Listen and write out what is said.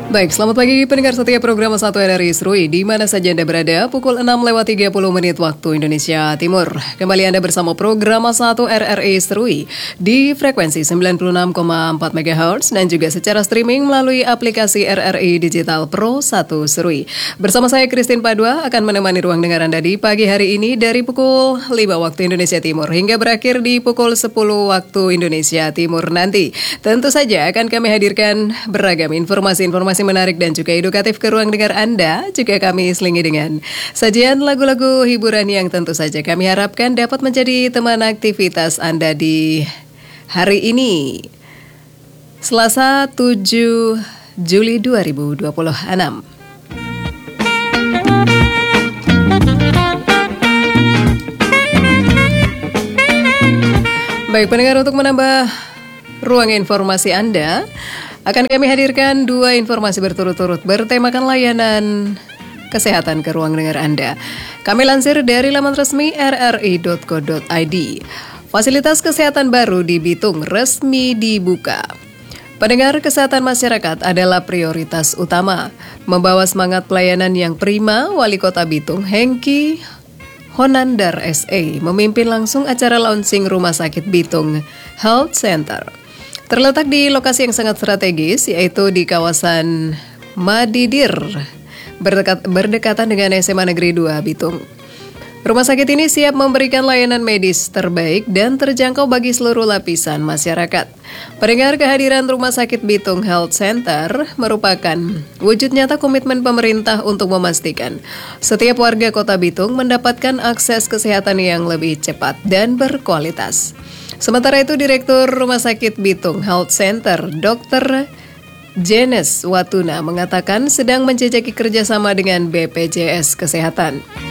Baik, selamat pagi pendengar setia program 1 RRI Serui. Di mana saja Anda berada, pukul 6:30 waktu Indonesia Timur. Kembali Anda bersama program 1 RRI Serui di frekuensi 96,4 MHz dan juga secara streaming melalui aplikasi RRI Digital Pro 1 Serui. Bersama saya Christine Padua akan menemani ruang dengar Anda di pagi hari ini dari pukul 5 waktu Indonesia Timur hingga berakhir di pukul 10 waktu Indonesia Timur nanti. Tentu saja akan kami hadirkan beragam informasi menarik dan juga edukatif ke ruang dengar Anda. Juga kami selingi dengan sajian lagu-lagu hiburan yang tentu saja kami harapkan dapat menjadi teman aktivitas Anda di hari ini, Selasa 7 Juli 2026. Baik pendengar, untuk menambah ruang informasi Anda, akan kami hadirkan dua informasi berturut-turut bertemakan layanan kesehatan ke ruang dengar Anda. Kami lansir dari laman resmi rri.co.id. Fasilitas kesehatan baru di Bitung resmi dibuka. Pendengar, kesehatan masyarakat adalah prioritas utama. Membawa semangat pelayanan yang prima, Wali Kota Bitung, Hengki Honandar SE, memimpin langsung acara launching Rumah Sakit Bitung Health Center. Terletak di lokasi yang sangat strategis, yaitu di kawasan Madidir, berdekatan dengan SMA Negeri 2 Bitung. Rumah sakit ini siap memberikan layanan medis terbaik dan terjangkau bagi seluruh lapisan masyarakat. Pendengar, kehadiran Rumah Sakit Bitung Health Center merupakan wujud nyata komitmen pemerintah untuk memastikan setiap warga Kota Bitung mendapatkan akses kesehatan yang lebih cepat dan berkualitas. Sementara itu, Direktur Rumah Sakit Bitung Health Center, Dr. Jenes Watuna, mengatakan sedang menjajaki kerjasama dengan BPJS Kesehatan.